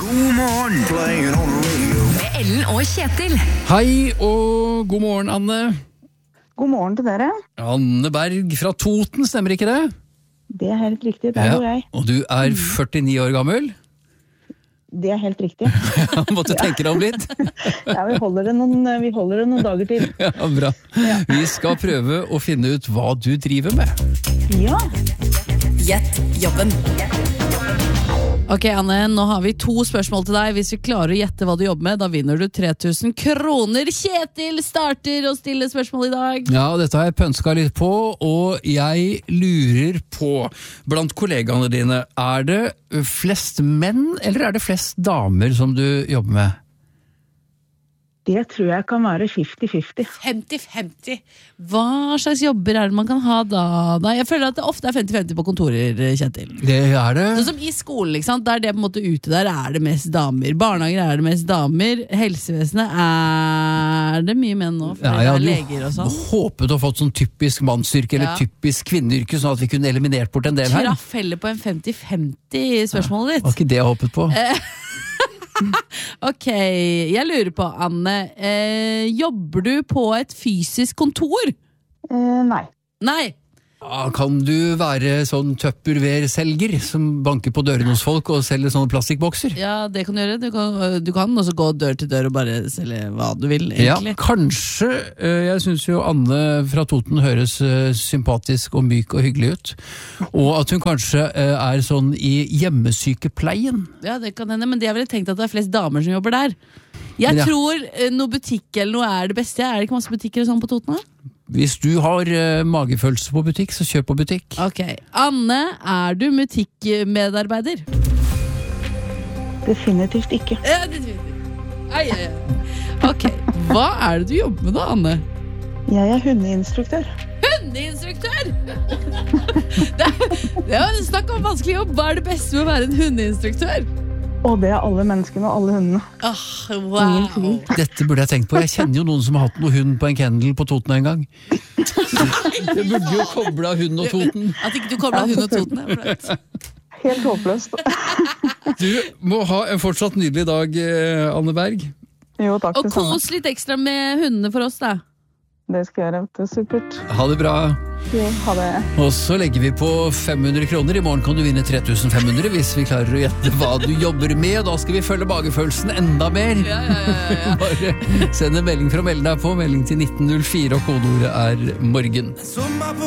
God morgen, playing on the radio. Med Ellen og Kjetil. Hei og god morgen, Anne. God morgen til dere. Anne Berg fra Toten, stemmer ikke det? Det er helt riktig, det er jo jeg. Og du er 49 år gammel. Det er helt riktig. Måtte tenke deg om litt. Ja, vi holder det noen dager til. Ja, bra. Vi skal prøve å finne ut hva du driver med. Ja, Gjett jobben. Ok, Anne, nå har vi 2 spørsmål til deg. Hvis vi klarer å gjette hva du jobber med, da vinner du 3000 kroner. Kjetil starter å stille spørsmål i dag. Ja, dette har jeg pønska litt på, og jeg lurer på, blant kollegaene dine, er det flest menn, eller er det flest damer som du jobber med? det tror jeg kan være 50-50. 50-50. Hva slags jobber er det man kan ha da? Jeg føler at det ofte er 50-50 på kontorer, Kjetil. Det er det. Sånn som i skolen, ikke sant? Der det på en måte ute der er det mest damer. Barnehager er det mest damer. Helsevesenet er det mye menn nå, for det er leger og sånn. Håpet å få sånn typisk mannsyrke eller typisk kvinneyrke, sånn at vi kunne eliminert bort en del her. Traff heller på en 50-50 i spørsmålet ditt. Var ikke det jeg håpet på. Ok, jeg lurer på, Anne, jobber du på et fysisk kontor? Nei. Nei. Ja, kan du være sånn Tupperware-selger som banker på dørene hos folk og selger sånne plastikkbokser? Ja, det kan du gjøre. Du kan også gå dør til dør og bare selge hva du vil, egentlig. Ja, kanskje. Jeg synes jo Anne fra Toten høres sympatisk og myk og hyggelig ut. Og at hun kanskje er sånn i hjemmesykepleien. Ja, det kan hende, men jeg ville tenkt at det er flest damer som jobber der. Jeg tror noe butikk eller noe er det beste. Er det ikke masse butikker og sånn på Toten da? Hvis du har magefølelse på butikk, så kjøp på butikk. Ok. Anne, er du butikkmedarbeider? Definitivt ikke. Ja, definitivt. Ai. Ok, hva er det du jobber med da, Anne? Jeg er hundeinstruktør. Hundeinstruktør! Det var snakk om vanskelig jobb. Hva er det beste med å være en hundeinstruktør? Og det er alle menneskene og alle hundene. Wow. Dette burde jeg tenkt på. Jeg kjenner jo noen som har hatt noe hund på en kennel på Toten en gang. Det burde jo koble av hund og Toten. At ikke du kobler hund og Toten er flott. Helt håpløst. Du må ha en fortsatt nydelig dag, Anne Berg. Jo, takk Og det samme. kos litt ekstra med hundene for oss da. Det skal jeg gjøre, det er supert. Ha det bra. Jo, ha det. Og så legger vi på 500 kroner. I morgen kan du vinne 3500 hvis vi klarer å gjette hva du jobber med. Da skal vi følge magefølelsen enda mer. Ja. Bare send en melding for å melde deg på. Melding til 1904, og kodeordet er morgen. Sommer på